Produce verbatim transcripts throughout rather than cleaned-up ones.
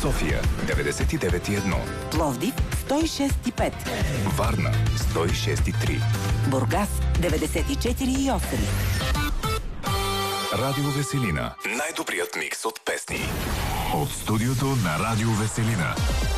София деветдесет и девет и едно, Пловдив сто и шест и пет, Варна сто и шест и три, Бургас деветдесет и четири и осем. Радио Веселина. Най-добрият микс от песни. От студиото на Радио Веселина.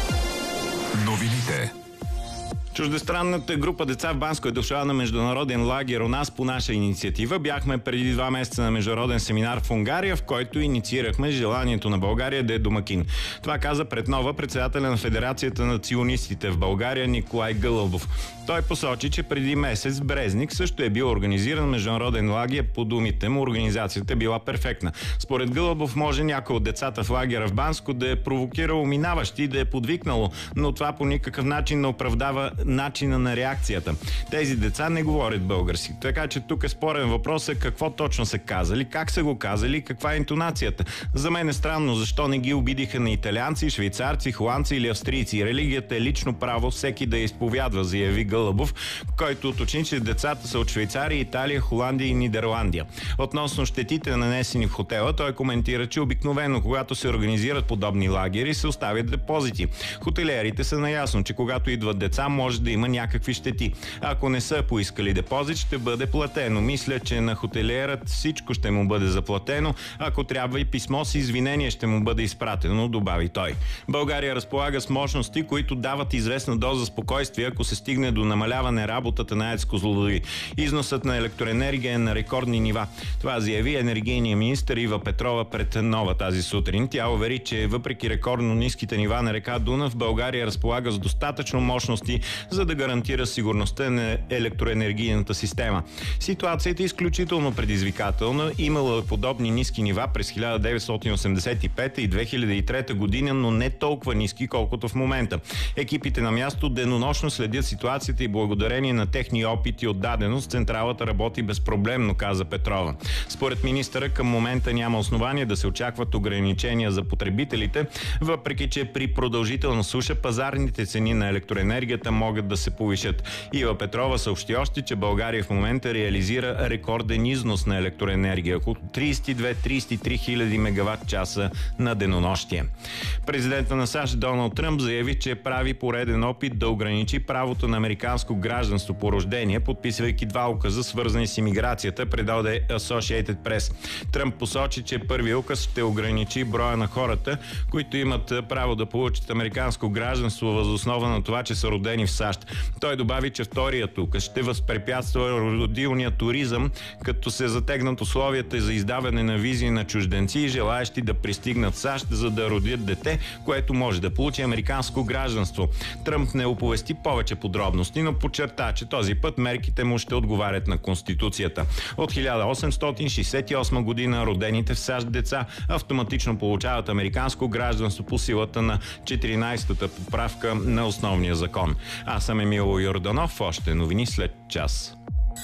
Новините. Чуждестранната група деца в Банско е дошла на международен лагер у нас по наша инициатива. Бяхме преди два месеца на международен семинар в Унгария, в който инициирахме желанието на България да е домакин. Това каза пред нова председателя на Федерацията на ционистите в България Николай Гълъбов. Той посочи, че преди месец в Брезник също е бил организиран международен лагер. По думите му, организацията е била перфектна. Според Гълъбов може някой от децата в лагера в Банско да е провокирало минаващи и да е подвикнало, но това по никакъв начин не оправдава начина на реакцията. Тези деца не говорят български. Така че тук е спорен въпросът какво точно са казали, как са го казали и каква е интонацията. За мен е странно защо не ги обидиха на италианци, швейцарци, холандци или австрийци. Религията е лично право всеки да я изповядва, заяви Гълъбов, който уточни, че децата са от Швейцария, Италия, Холандия и Нидерландия. Относно щетите, нанесени в хотела, той коментира, че обикновено, когато се организират подобни лагери, се оставят депозити. Хотелиерите са наясно, че когато идват деца, може да има някакви щети. Ако не са поискали депозит, ще бъде платено. Мисля, че на хотелиерът всичко ще му бъде заплатено. Ако трябва и писмо с извинение ще му бъде изпратено, добави той. България разполага с мощности, които дават известна доза спокойствие, ако се стигне до намаляване работата на АЕЦ Козлодуй. Износът на електроенергия е на рекордни нива. Това заяви енергийният министър Ива Петрова пред Нова тази сутрин. Тя увери, че въпреки рекордно ниските нива на река Дунав, България разполага с достатъчно мощности, за да гарантира сигурността на електроенергийната система. Ситуацията е изключително предизвикателна. Имало подобни ниски нива през хиляда деветстотин осемдесет и пета и две хиляди и трета година, но не толкова ниски, колкото в момента. Екипите на място денонощно следят ситуацията и благодарение на техни опити и отдаденост централата работи безпроблемно, каза Петрова. Според министъра към момента няма основание да се очакват ограничения за потребителите, въпреки че при продължителна суша пазарните цени на електроенергията могат да се повишат. Ива Петрова съобщи още, че България в момента реализира рекорден износ на електроенергия, около тридесет и две до тридесет и три хиляди мегаватт часа на денонощие. Президентът на САЩ Доналд Тръмп заяви, че прави пореден опит да ограничи правото на американско гражданство по рождение, подписвайки два указа, свързани с имиграцията, предаде Associated Press. Тръмп посочи, че първият указ ще ограничи броя на хората, които имат право да получат американско гражданство въз основа на това, че са родени в САЩ. Той добави, че вторият указ ще възпрепятства родилния туризъм, като се затегнат условията за издаване на визи на чужденци и желаещи да пристигнат в САЩ, за да родят дете, което може да получи американско гражданство. Тръмп не оповести повече подробности, но подчерта, че този път мерките му ще отговарят на Конституцията. От хиляда осемстотин шейсет и осма година родените в САЩ деца автоматично получават американско гражданство по силата на четиринайсетата поправка на основния закон. Аз съм Емил Йорданов. Още новини след час.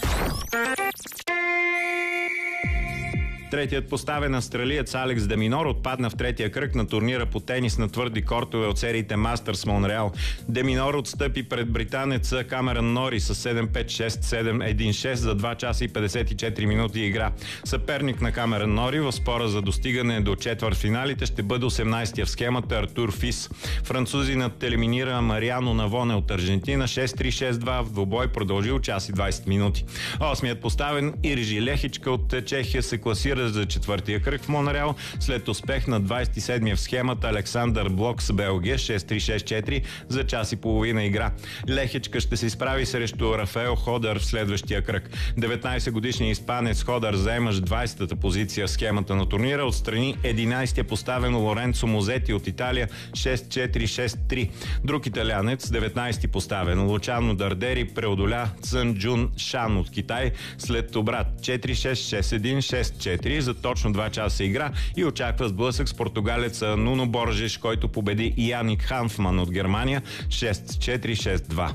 Третият поставен австралиец Алекс де Минор отпадна в третия кръг на турнира по тенис на твърди кортове от сериите Masters Монреал. Де Минор отстъпи пред британеца Камерън Нори с седем пет шест седем едно шест за два часа и петдесет и четири минути игра. Съперник на Камерън Нори в спора за достигане до четвъртфиналите ще бъде осемнайсетия в схемата Артур Фис. Французинът елиминира Мариано Навоне от Аржентина шест три шест два в двубой, продължил час и двайсет минути. Осмият поставен Иржи Лехичка от Чехия се класира за четвъртия кръг в Монреал след успех на двайсет и седмия в схемата Александър Блок с Белгия шест три шест четири за час и половина игра. Лехичка ще се изправи срещу Рафаел Ходър в следващия кръг. деветнайсетгодишният испанец Ходър, заемащ двайсетата позиция в схемата на турнира, отстрани единайсетия поставен Лоренцо Мозети от Италия шест четири шест три. Друг италянец, деветнайсети поставен Лучано Дардери, преодоля Цън Джун Шан от Китай след обрат четири шест шест едно шест четири за точно два часа игра и очаква сблъсък с португалеца Нуно Боржеш, който победи Яник Ханфман от Германия шест четири шест два.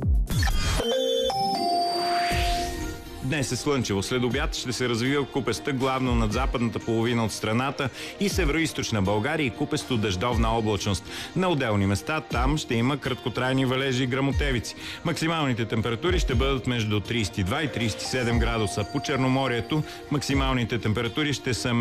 Днес е слънчево. След обяд ще се развива купеста главно над западната половина от страната и североизточна България и купесто дъждовна облачност. На отделни места там ще има краткотрайни валежи и гръмотевици. Максималните температури ще бъдат между трийсет и два и трийсет и седем градуса. По Черноморието максималните температури ще са